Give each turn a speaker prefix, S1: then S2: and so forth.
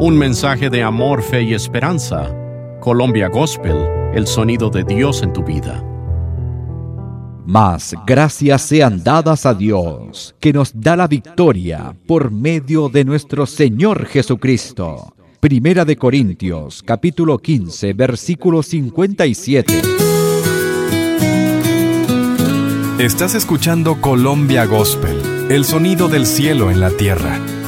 S1: Un mensaje de amor, fe y esperanza. Colombia Gospel, el sonido de Dios en tu vida.
S2: Mas gracias sean dadas a Dios, que nos da la victoria por medio de nuestro Señor Jesucristo. Primera de Corintios, capítulo 15, versículo 57.
S3: Estás escuchando Colombia Gospel, el sonido del cielo en la tierra.